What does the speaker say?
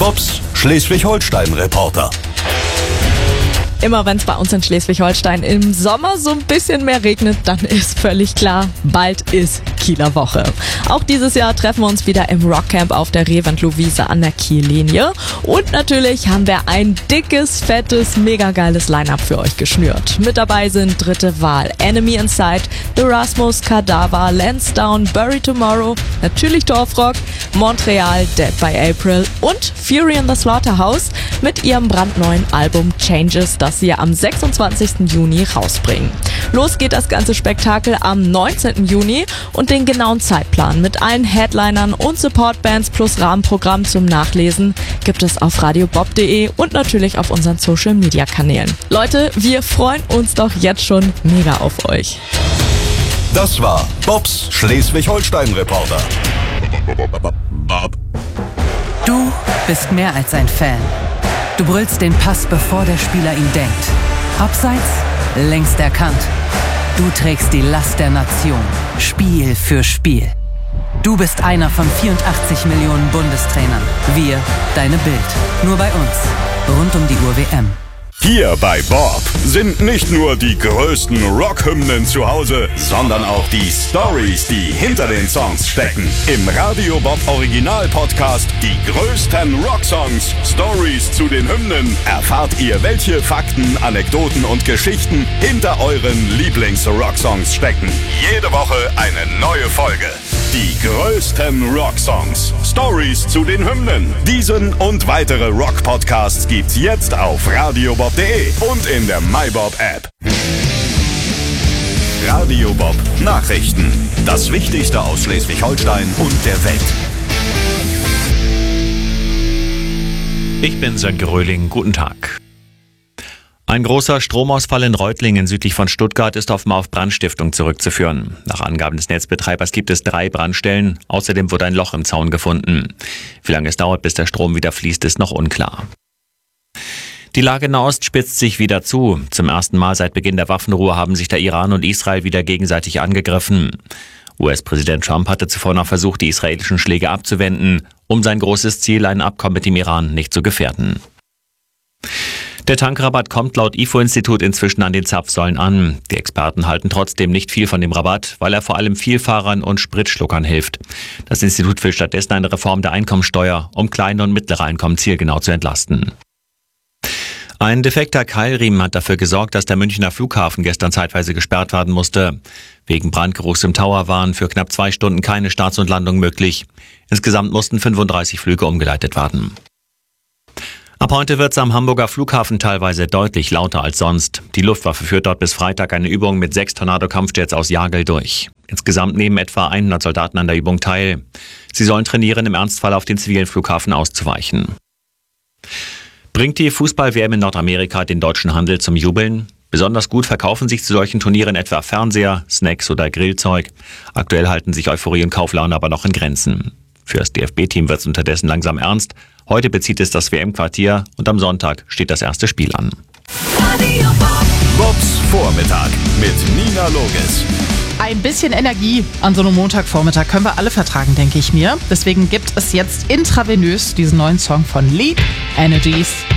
Bobs Schleswig-Holstein-Reporter. Immer wenn es bei uns in Schleswig-Holstein im Sommer so ein bisschen mehr regnet, dann ist völlig klar, bald ist Kieler Woche. Auch dieses Jahr treffen wir uns wieder im Rockcamp auf der Reventlow-Wiese an der Kiellinie. Und natürlich haben wir ein dickes, fettes, mega geiles Line-Up für euch geschnürt. Mit dabei sind Dritte Wahl, Enemy Inside, The Rasmus, Kadaver, Lansdowne, Bury Tomorrow, natürlich Torfrock, Montreal, Dead by April und Fury in the Slaughterhouse mit ihrem brandneuen Album Changes, das sie am 26. Juni rausbringen. Los geht das ganze Spektakel am 19. Juni und den genauen Zeitplan mit allen Headlinern und Supportbands plus Rahmenprogramm zum Nachlesen gibt es auf radiobob.de und natürlich auf unseren Social-Media-Kanälen. Leute, wir freuen uns doch jetzt schon mega auf euch. Das war Bobs Schleswig-Holstein-Reporter. Du bist mehr als ein Fan. Du brüllst den Pass, bevor der Spieler ihn denkt. Abseits, längst erkannt. Du trägst die Last der Nation, Spiel für Spiel. Du bist einer von 84 Millionen Bundestrainern. Wir, deine Bild. Nur bei uns. Rund um die Uhr WM. Hier bei Bob sind nicht nur die größten Rockhymnen zu Hause, sondern auch die Storys, die hinter den Songs stecken. Im Radio Bob Original Podcast Die größten Rocksongs, Stories zu den Hymnen, erfahrt ihr, welche Fakten, Anekdoten und Geschichten hinter euren Lieblings-Rocksongs stecken. Jede Woche eine neue Folge. Die größten Rocksongs, Stories zu den Hymnen. Diesen und weitere Rock-Podcasts gibt's jetzt auf radiobob.de und in der MyBob-App. Radio Bob Nachrichten. Das Wichtigste aus Schleswig-Holstein und der Welt. Ich bin Sönke Röhling. Guten Tag. Ein großer Stromausfall in Reutlingen südlich von Stuttgart ist offenbar auf Brandstiftung zurückzuführen. Nach Angaben des Netzbetreibers gibt es 3 Brandstellen. Außerdem wurde ein Loch im Zaun gefunden. Wie lange es dauert, bis der Strom wieder fließt, ist noch unklar. Die Lage in Nahost spitzt sich wieder zu. Zum ersten Mal seit Beginn der Waffenruhe haben sich der Iran und Israel wieder gegenseitig angegriffen. US-Präsident Trump hatte zuvor noch versucht, die israelischen Schläge abzuwenden, um sein großes Ziel, ein Abkommen mit dem Iran, nicht zu gefährden. Der Tankrabatt kommt laut IFO-Institut inzwischen an den Zapfsäulen an. Die Experten halten trotzdem nicht viel von dem Rabatt, weil er vor allem Vielfahrern und Spritschluckern hilft. Das Institut will stattdessen eine Reform der Einkommensteuer, um kleine und mittlere Einkommen zielgenau zu entlasten. Ein defekter Keilriemen hat dafür gesorgt, dass der Münchner Flughafen gestern zeitweise gesperrt werden musste. Wegen Brandgeruchs im Tower waren für knapp 2 Stunden keine Starts und Landungen möglich. Insgesamt mussten 35 Flüge umgeleitet werden. Ab heute wird es am Hamburger Flughafen teilweise deutlich lauter als sonst. Die Luftwaffe führt dort bis Freitag eine Übung mit 6 Tornado-Kampfjets aus Jagel durch. Insgesamt nehmen etwa 100 Soldaten an der Übung teil. Sie sollen trainieren, im Ernstfall auf den zivilen Flughafen auszuweichen. Bringt die Fußball-WM in Nordamerika den deutschen Handel zum Jubeln? Besonders gut verkaufen sich zu solchen Turnieren etwa Fernseher, Snacks oder Grillzeug. Aktuell halten sich Euphorie und Kauflaune aber noch in Grenzen. Für das DFB-Team wird es unterdessen langsam ernst. Heute bezieht es das WM-Quartier und am Sonntag steht das erste Spiel an. Bobs Vormittag mit Nina Loges. Ein bisschen Energie an so einem Montagvormittag können wir alle vertragen, denke ich mir. Deswegen gibt es jetzt intravenös diesen neuen Song von Lee, Energies.